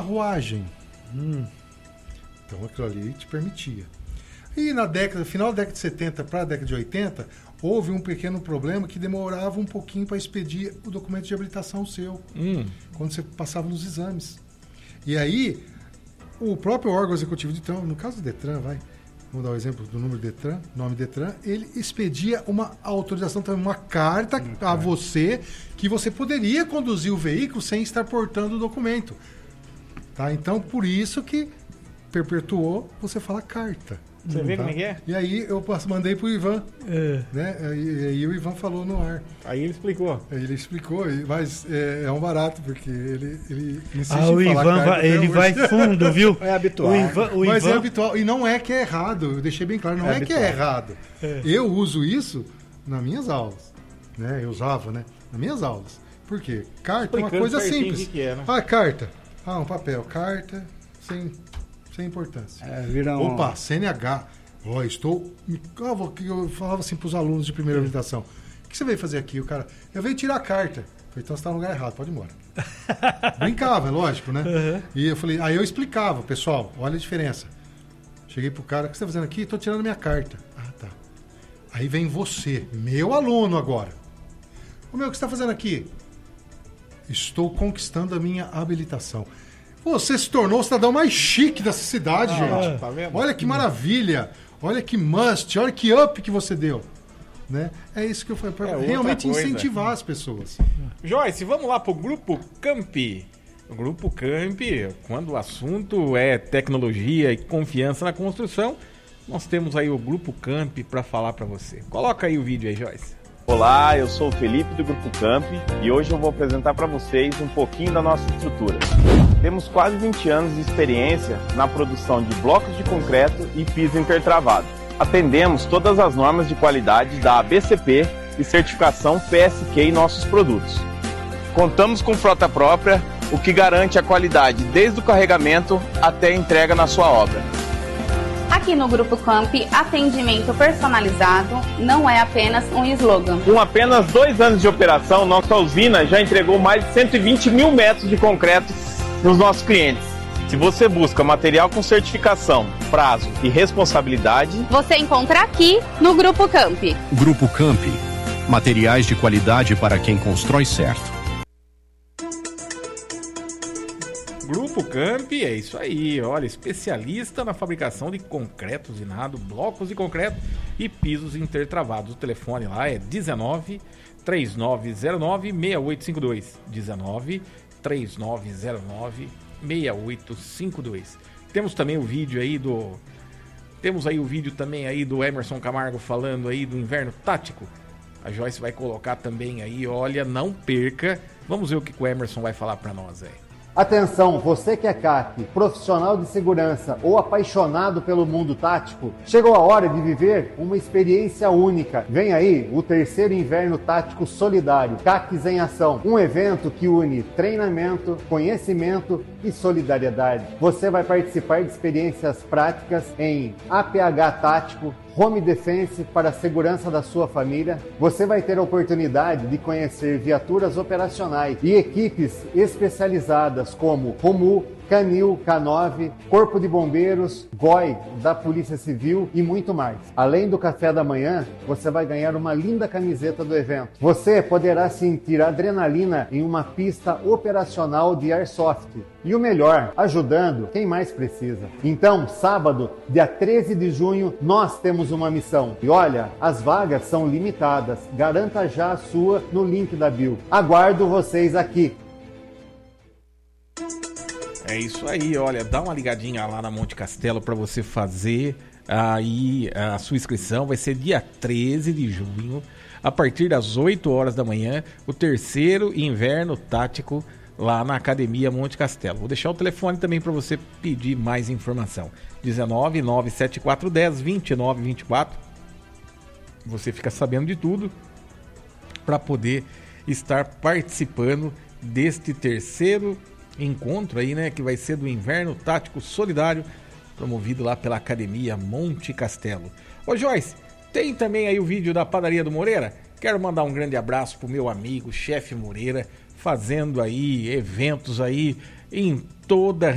carruagem. Então aquilo ali te permitia. E final da década de 70 para a década de 80, houve um pequeno problema que demorava um pouquinho para expedir o documento de habilitação seu, quando você passava nos exames. E aí, o próprio órgão executivo de Detran, no caso do Detran, vamos dar o exemplo do número Detran, nome Detran, ele expedia uma autorização, também uma carta a você, que você poderia conduzir o veículo sem estar portando o documento. Tá? Então, por isso que perpetuou, você fala carta. Você vê como é que é? E aí eu mandei pro Ivan, né? E aí o Ivan falou no ar. Aí ele explicou. Ele explicou, mas é um barato, porque ele insiste o em falar Ivan carta ele vai fundo, viu? É habitual. Mas é habitual. E não é que é errado, eu deixei bem claro, não é que é errado. Eu uso isso nas minhas aulas. Né? Eu usava, né? Nas minhas aulas. Por quê? Carta é uma coisa simples. Que é, né? Carta. Um papel. Carta sem importância. Opa, CNH. Eu falava assim para os alunos de primeira habilitação. O que você veio fazer aqui? O cara, eu veio tirar a carta. Eu falei, então você está no lugar errado, pode ir embora. Brincava, é lógico, né? E eu falei, aí eu explicava, pessoal, olha a diferença. Cheguei pro cara, o que você está fazendo aqui? Estou tirando minha carta. Tá. Aí vem você, meu aluno agora. O que você está fazendo aqui? Estou conquistando a minha habilitação. Você se tornou o cidadão mais chique dessa cidade, gente. Tá vendo? Olha que maravilha. Olha que must. Olha que up que você deu. Né? É isso que eu falei. Para realmente incentivar as pessoas. Joyce, vamos lá pro Grupo Camp. O Grupo Camp, quando o assunto é tecnologia e confiança na construção, nós temos aí o Grupo Camp para falar para você. Coloca aí o vídeo aí, Joyce. Olá, eu sou o Felipe do Grupo Camp e hoje eu vou apresentar para vocês um pouquinho da nossa estrutura. Temos quase 20 anos de experiência na produção de blocos de concreto e piso intertravado. Atendemos todas as normas de qualidade da ABCP e certificação PSQ em nossos produtos. Contamos com frota própria, o que garante a qualidade desde o carregamento até a entrega na sua obra. Aqui no Grupo Camp, atendimento personalizado não é apenas um slogan. Com apenas 2 anos de operação, nossa usina já entregou mais de 120 mil metros de concreto nos nossos clientes. Se você busca material com certificação, prazo e responsabilidade, você encontra aqui no Grupo Camp. Grupo Camp. Materiais de qualidade para quem constrói certo. Grupo Camp, é isso aí, olha, especialista na fabricação de concreto usinado, blocos de concreto e pisos intertravados. O telefone lá é 19 3909 6852. 19 3909 6852. Temos também o vídeo aí do Emerson Camargo falando aí do inverno tático. A Joyce vai colocar também aí, olha, não perca. Vamos ver o que o Emerson vai falar para nós aí. Atenção, você que é CAC, profissional de segurança ou apaixonado pelo mundo tático, chegou a hora de viver uma experiência única. Vem aí o 3º Inverno Tático Solidário, CACs em Ação, um evento que une treinamento, conhecimento e solidariedade. Você vai participar de experiências práticas em APH tático, Home Defense para a segurança da sua família. Você vai ter a oportunidade de conhecer viaturas operacionais e equipes especializadas como ROMU, Canil, K9, Corpo de Bombeiros, GOI da Polícia Civil e muito mais. Além do café da manhã, você vai ganhar uma linda camiseta do evento. Você poderá sentir adrenalina em uma pista operacional de Airsoft. E o melhor, ajudando quem mais precisa. Então, sábado, dia 13 de junho, nós temos uma missão. E olha, as vagas são limitadas. Garanta já a sua no link da bio. Aguardo vocês aqui. É isso aí, olha, dá uma ligadinha lá na Monte Castelo para você fazer aí a sua inscrição. Vai ser dia 13 de junho, a partir das 8 horas da manhã, o 3º Inverno Tático lá na Academia Monte Castelo. Vou deixar o telefone também para você pedir mais informação. 19 97410 2924. Você fica sabendo de tudo para poder estar participando deste 3º encontro aí, né, que vai ser do Inverno Tático Solidário, promovido lá pela Academia Monte Castelo. Ô Joyce, tem também aí o vídeo da Padaria do Moreira? Quero mandar um grande abraço pro meu amigo, chefe Moreira, fazendo aí eventos aí em toda